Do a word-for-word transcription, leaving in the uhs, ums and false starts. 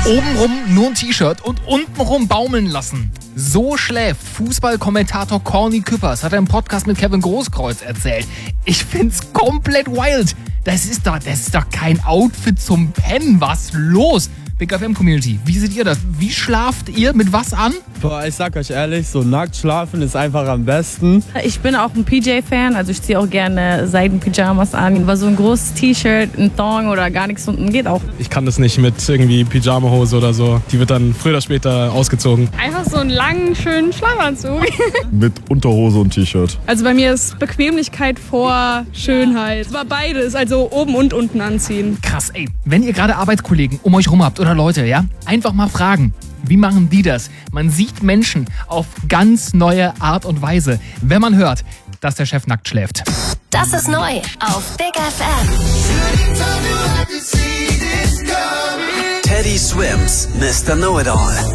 Obenrum nur ein T-Shirt und untenrum baumeln lassen. So schläft Fußballkommentator Corny Küppers, hat er im Podcast mit Kevin Großkreuz erzählt. Ich find's komplett wild. Das ist doch, das ist doch kein Outfit zum Pennen. Was los? Big F M Community, wie seht ihr das? Wie schlaft ihr? Mit was an? Boah, ich sag euch ehrlich, so nackt schlafen ist einfach am besten. Ich bin auch ein P J-Fan, also ich ziehe auch gerne Seidenpyjamas an. Aber so ein großes T-Shirt, ein Thong oder gar nichts unten geht auch. Ich kann das nicht mit irgendwie Pyjama-Hose oder so. Die wird dann früher oder später ausgezogen. Einfach so einen langen, schönen Schlafanzug. Mit Unterhose und T-Shirt. Also bei mir ist Bequemlichkeit vor Schönheit. Aber beides, also oben und unten anziehen. Krass, ey. Wenn ihr gerade Arbeitskollegen um euch rum habt oder Leute, ja, einfach mal fragen. Wie machen die das? Man sieht Menschen auf ganz neue Art und Weise, wenn man hört, dass der Chef nackt schläft. Das ist neu auf Big F M. Teddy Swims, Mister Know-It-All.